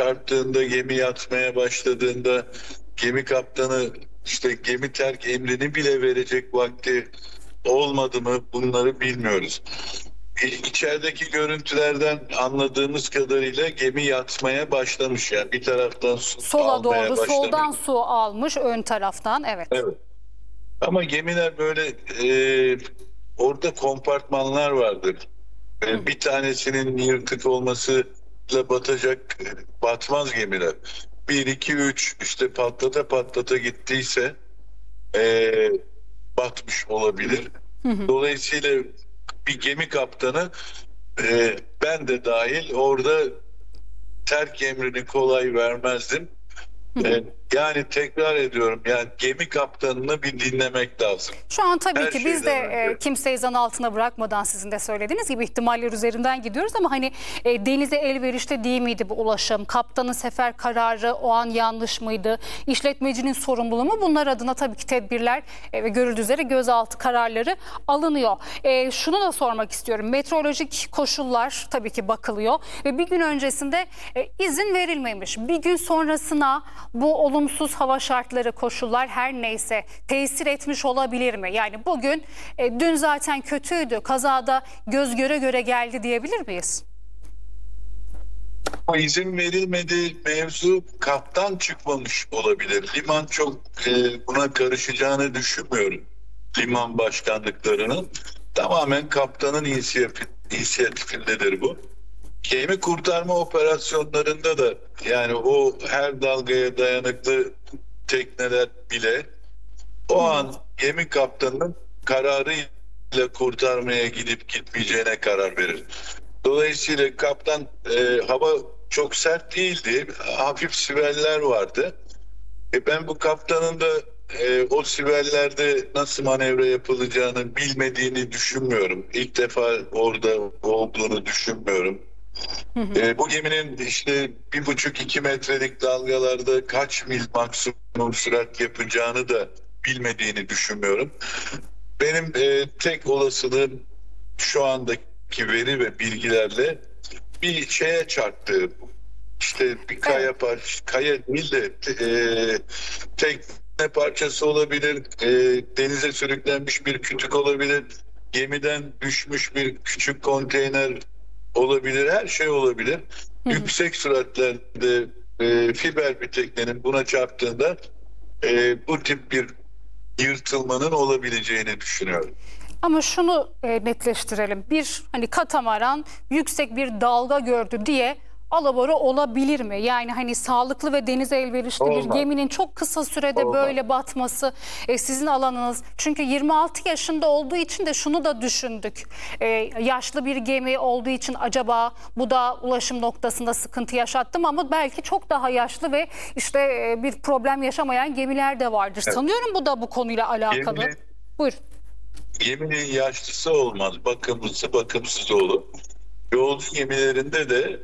çarptığında, gemi yatmaya başladığında gemi kaptanı işte gemi terk emrini bile verecek vakti olmadı mı, bunları bilmiyoruz. İçerideki görüntülerden anladığımız kadarıyla gemi yatmaya başlamış, yani bir taraftan su Sola almaya doğru, başlamış. soldan su almış ön taraftan, evet. Evet. Ama gemiler böyle orada kompartmanlar vardır. Bir tanesinin yırtık olmasıyla batacak, batmaz gemiler. 1, 2, 3 işte patlata patlata gittiyse e, batmış olabilir. Dolayısıyla bir gemi kaptanı, ben de dahil, orada terk emrini kolay vermezdim. Yani tekrar ediyorum, yani gemi kaptanını bir dinlemek lazım. Şu an tabii Her ki biz de şeyden önce. kimseyi zan altına bırakmadan sizin de söylediğiniz gibi ihtimaller üzerinden gidiyoruz ama hani denize elverişli değil miydi bu ulaşım? Kaptanın sefer kararı o an yanlış mıydı? İşletmecinin sorumluluğu mu? Bunlar adına tabii ki tedbirler ve görüldüğü üzere gözaltı kararları alınıyor. Şunu da sormak istiyorum. Meteorolojik koşullar tabii ki bakılıyor ve bir gün öncesinde izin verilmemiş. Bir gün sonrasına bu olumsuz hava şartları, koşullar her neyse tesir etmiş olabilir mi? Yani bugün dün zaten kötüydü, kazada göz göre göre geldi diyebilir miyiz? O izin verilmedi mevzu, kaptan çıkmamış olabilir. Liman çok buna karışacağını düşünmüyorum. Liman başkanlıklarının tamamen kaptanın inisiyatifindedir bu. Gemi kurtarma operasyonlarında da, yani o her dalgaya dayanıklı tekneler bile o an gemi kaptanının kararıyla kurtarmaya gidip gitmeyeceğine karar verir. Dolayısıyla kaptan, hava çok sert değildi, hafif siveller vardı. Ben bu kaptanın da o sivellerde nasıl manevra yapılacağını bilmediğini düşünmüyorum. İlk defa orada olduğunu düşünmüyorum. Bu geminin işte 1,5-2 metrelik dalgalarda kaç mil maksimum sürat yapacağını da bilmediğini düşünmüyorum. Benim tek olasılığım şu andaki veri ve bilgilerle bir şeye çarptı. İşte bir kaya değil de tekne parçası olabilir, denize sürüklenmiş bir kütük olabilir, gemiden düşmüş bir küçük konteyner olabilir, her şey olabilir. Yüksek süratlerde fiber bir teknenin buna çarptığında bu tip bir yırtılmanın olabileceğini düşünüyorum. Ama şunu netleştirelim. Bir hani katamaran yüksek bir dalga gördü diye alabora olabilir mi? Yani hani sağlıklı ve denize elverişli bir Olmaz. geminin çok kısa sürede Olmaz. böyle batması sizin alanınız. Çünkü 26 yaşında olduğu için de şunu da düşündük. Yaşlı bir gemi olduğu için acaba bu da ulaşım noktasında sıkıntı yaşattı mı? Ama belki çok daha yaşlı ve işte bir problem yaşamayan gemiler de vardır. Evet. Sanıyorum bu da bu konuyla alakalı. Buyurun. Geminin yaşlısı olmaz, bakımlısı bakımsız olur. Yolcu gemilerinde de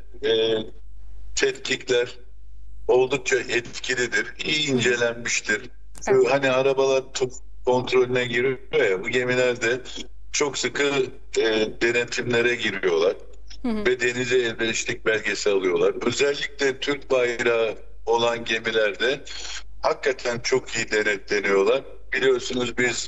tetkikler oldukça etkilidir, iyi incelenmiştir. Evet. Hani arabalar kontrolüne giriyor ya, bu gemilerde çok sıkı denetimlere giriyorlar ve denize elverişlik belgesi alıyorlar. Özellikle Türk bayrağı olan gemilerde hakikaten çok iyi denetleniyorlar. Biliyorsunuz biz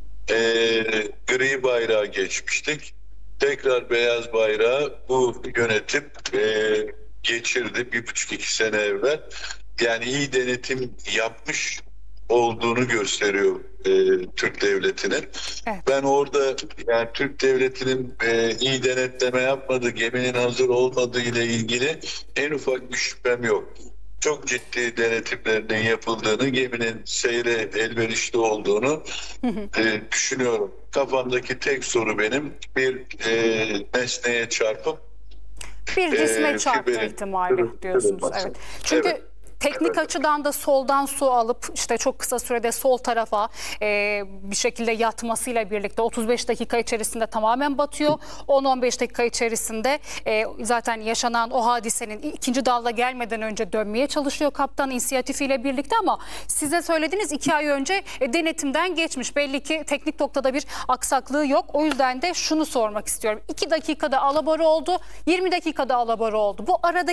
gri bayrağı geçmiştik. Tekrar beyaz bayrağı bu yönetim geçirdi 1,5-2 sene evvel. Yani iyi denetim yapmış olduğunu gösteriyor Türk Devleti'nin. Evet. Ben orada yani Türk Devleti'nin iyi denetleme yapmadığı, geminin hazır olmadığı ile ilgili en ufak bir şüphem yok. Çok ciddi denetimlerinin yapıldığını, geminin seyre elverişli olduğunu düşünüyorum. Kafamdaki tek soru benim bir nesneye çarpıp Bir cisme çarpma fiberin ihtimali diyorsunuz. kırılması. Evet. Çünkü Evet. teknik Evet. açıdan da soldan su alıp işte çok kısa sürede sol tarafa bir şekilde yatmasıyla birlikte 35 dakika içerisinde tamamen batıyor. 10-15 dakika içerisinde zaten yaşanan o hadisenin ikinci dalga gelmeden önce dönmeye çalışıyor kaptan inisiyatifiyle birlikte ama size söylediğiniz 2 ay önce denetimden geçmiş. Belli ki teknik noktada bir aksaklığı yok. O yüzden de şunu sormak istiyorum. 2 dakikada alabora oldu, 20 dakikada alabora oldu. Bu arada